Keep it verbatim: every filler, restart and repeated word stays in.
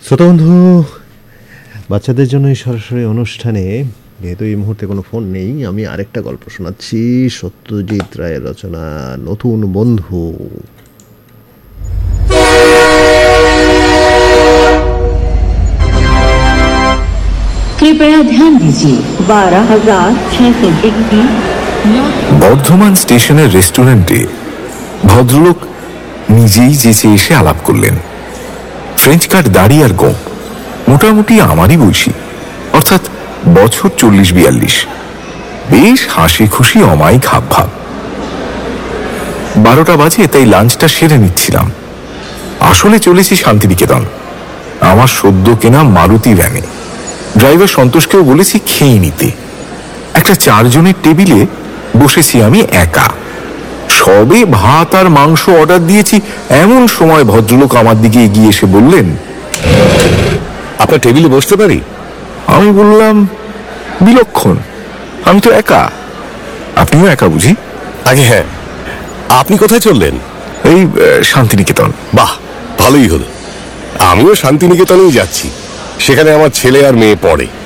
শ্রোতাবন্ধু, বাচ্চাদের জন্য এই সরাসরি অনুষ্ঠানে যেহেতু এই মুহূর্তে কোনো ফোন নেই, আমি আরেকটা গল্প শোনাচ্ছি। সত্যজিৎ রায়ের রচনা নতুন বন্ধু। कृपया ध्यान दीजिए बारह हजार छह सौ इक्कीस। বর্ধমান স্টেশনের রেস্টুরেন্টে ভদ্রলোক নিজেই যেচে এসে আলাপ করলেন। ফ্রেঞ্চ কাট দাড়ি আর গোঁপ, মোটামুটি আমারই বয়সী, অর্থাৎ বছর চল্লিশ বিয়াল্লিশ। বেশ হাসি খুশি অমায়িক হাব ভাব। বারোটা বাজে, তাই লাঞ্চটা সেরে নিচ্ছিলাম। আসলে চলেছি শান্তিনিকেতন, আমার সদ্য কেনা মারুতি ভ্যানে। ড্রাইভার সন্তোষকেও বলেছি খেয়ে নিতে। একটা চারজনের টেবিলে বসেছি আমি একা। সবে ভাত আর মাংস অর্ডার দিয়েছি, এমন সময় ভদ্রলোক আমার দিকে এগিয়ে এসে বললেন, আপনার টেবিলে বসতে পারি? আমি বললাম, বিলক্ষণ, আমি তো একা। আপনিও একা বুঝি? আগে হ্যাঁ। আপনি কোথায় চললেন? এই শান্তিনিকেতন। বাহ, ভালোই হলো। আমিও শান্তিনিকেতনেই যাচ্ছি। সেখানে আমার ছেলে আর মেয়ে পড়ে।